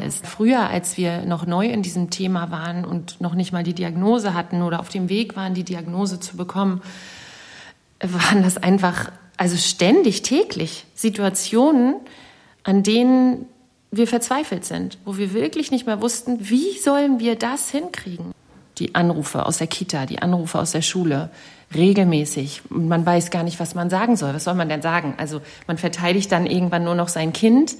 ist. Früher, als wir noch neu in diesem Thema waren und noch nicht mal die Diagnose hatten oder auf dem Weg waren, die Diagnose zu bekommen, waren das einfach, also ständig, täglich Situationen, an denen wir verzweifelt sind, wo wir wirklich nicht mehr wussten, wie sollen wir das hinkriegen? Die Anrufe aus der Kita, die Anrufe aus der Schule, regelmäßig. Und man weiß gar nicht, was man sagen soll. Was soll man denn sagen? Also man verteidigt dann irgendwann nur noch sein Kind,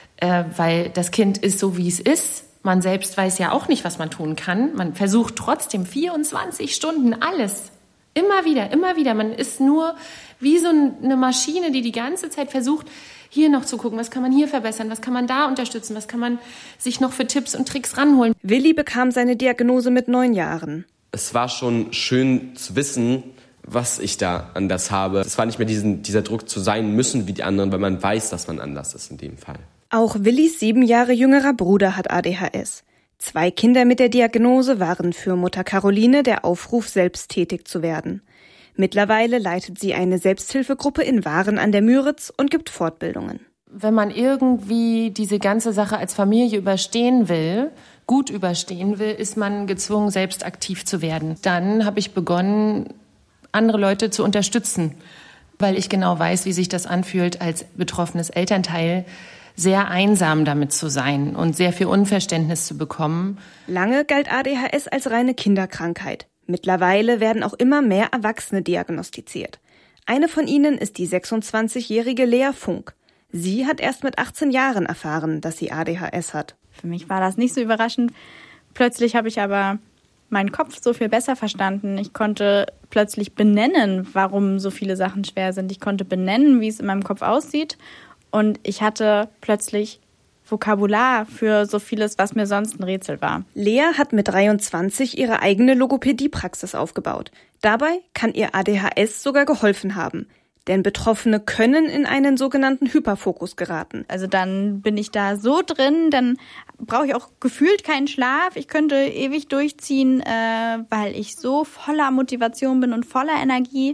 weil das Kind ist so, wie es ist. Man selbst weiß ja auch nicht, was man tun kann. Man versucht trotzdem 24 Stunden alles. Immer wieder. Man ist nur wie so eine Maschine, die ganze Zeit versucht, hier noch zu gucken, was kann man hier verbessern, was kann man da unterstützen, was kann man sich noch für Tipps und Tricks ranholen. Willi bekam seine Diagnose mit 9 Jahren. Es war schon schön zu wissen, was ich da anders habe. Es war nicht mehr dieser Druck zu sein müssen wie die anderen, weil man weiß, dass man anders ist in dem Fall. Auch Willis 7 Jahre jüngerer Bruder hat ADHS. 2 Kinder mit der Diagnose waren für Mutter Caroline der Aufruf, selbst tätig zu werden. Mittlerweile leitet sie eine Selbsthilfegruppe in Waren an der Müritz und gibt Fortbildungen. Wenn man irgendwie diese ganze Sache als Familie überstehen will, gut überstehen will, ist man gezwungen, selbst aktiv zu werden. Dann habe ich begonnen, andere Leute zu unterstützen, weil ich genau weiß, wie sich das anfühlt, als betroffenes Elternteil sehr einsam damit zu sein und sehr viel Unverständnis zu bekommen. Lange galt ADHS als reine Kinderkrankheit. Mittlerweile werden auch immer mehr Erwachsene diagnostiziert. Eine von ihnen ist die 26-jährige Lea Funk. Sie hat erst mit 18 Jahren erfahren, dass sie ADHS hat. Für mich war das nicht so überraschend. Plötzlich habe ich aber meinen Kopf so viel besser verstanden. Ich konnte plötzlich benennen, warum so viele Sachen schwer sind. Ich konnte benennen, wie es in meinem Kopf aussieht. Und ich hatte plötzlich Vokabular für so vieles, was mir sonst ein Rätsel war. Lea hat mit 23 ihre eigene Logopädiepraxis aufgebaut. Dabei kann ihr ADHS sogar geholfen haben. Denn Betroffene können in einen sogenannten Hyperfokus geraten. Also dann bin ich da so drin, dann brauche ich auch gefühlt keinen Schlaf. Ich könnte ewig durchziehen, weil ich so voller Motivation bin und voller Energie,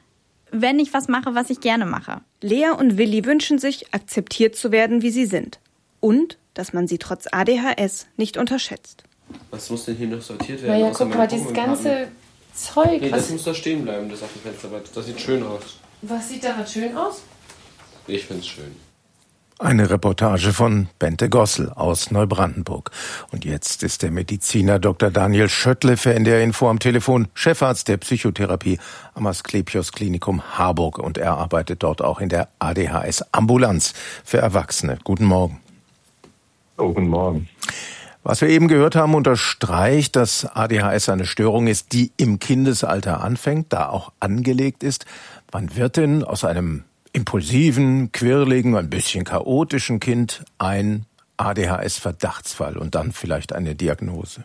wenn ich was mache, was ich gerne mache. Lea und Willi wünschen sich, akzeptiert zu werden, wie sie sind. Und, dass man sie trotz ADHS nicht unterschätzt. Was muss denn hier noch sortiert werden? Naja, guck mal, dieses ganze Zeug. Nee, das muss da stehen bleiben, das Affenfensterbrett. Das sieht schön aus. Was sieht daran schön aus? Ich find's schön. Eine Reportage von Bente Gossel aus Neubrandenburg. Und jetzt ist der Mediziner Dr. Daniel Schöttle für NDR Info am Telefon, Chefarzt der Psychotherapie am Asklepios Klinikum Harburg. Und er arbeitet dort auch in der ADHS-Ambulanz für Erwachsene. Guten Morgen. Oh, guten Morgen. Was wir eben gehört haben, unterstreicht, dass ADHS eine Störung ist, die im Kindesalter anfängt, da auch angelegt ist. Wann wird denn aus einem impulsiven, quirligen, ein bisschen chaotischen Kind ein ADHS-Verdachtsfall und dann vielleicht eine Diagnose?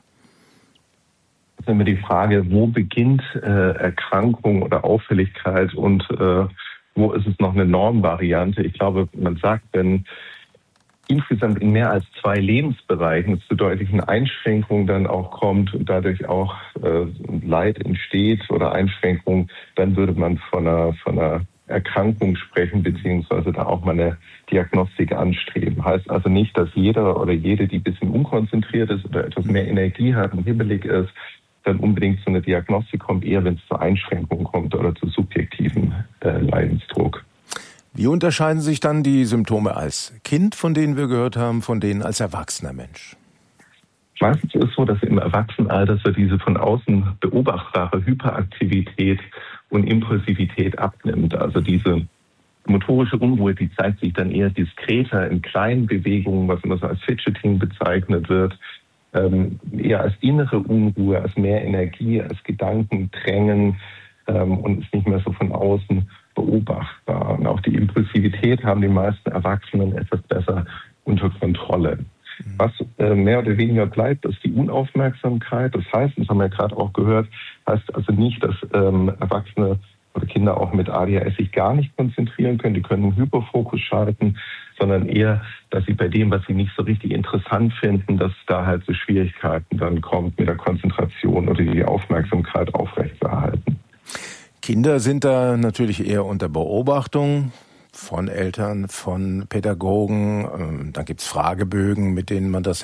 Das ist immer die Frage, wo beginnt Erkrankung oder Auffälligkeit und wo ist es noch eine Normvariante? Ich glaube, man sagt, wenn insgesamt in mehr als 2 Lebensbereichen es zu deutlichen Einschränkungen dann auch kommt und dadurch auch Leid entsteht oder Einschränkungen, dann würde man von einer Erkrankung sprechen, beziehungsweise da auch mal eine Diagnostik anstreben. Heißt also nicht, dass jeder oder jede, die ein bisschen unkonzentriert ist oder etwas mehr Energie hat und hibbelig ist, dann unbedingt zu einer Diagnostik kommt, eher wenn es zu Einschränkungen kommt oder zu subjektivem Leidensdruck. Wie unterscheiden sich dann die Symptome als Kind, von denen wir gehört haben, von denen als erwachsener Mensch? Meistens ist es so, dass im Erwachsenenalter so diese von außen beobachtbare Hyperaktivität und Impulsivität abnimmt. Also diese motorische Unruhe, die zeigt sich dann eher diskreter in kleinen Bewegungen, was immer so als Fidgeting bezeichnet wird, eher als innere Unruhe, als mehr Energie, als Gedankendrängen und ist nicht mehr so von außen beobachtbar. Und auch die Impulsivität haben die meisten Erwachsenen etwas besser unter Kontrolle. Was mehr oder weniger bleibt, ist die Unaufmerksamkeit. Das heißt, das haben wir ja gerade auch gehört, heißt also nicht, dass Erwachsene oder Kinder auch mit ADHS sich gar nicht konzentrieren können. Die können einen Hyperfokus schalten, sondern eher, dass sie bei dem, was sie nicht so richtig interessant finden, dass da halt so Schwierigkeiten dann kommt mit der Konzentration oder die Aufmerksamkeit aufrechtzuerhalten. Kinder sind da natürlich eher unter Beobachtung von Eltern, von Pädagogen. Dann gibt's Fragebögen, mit denen man das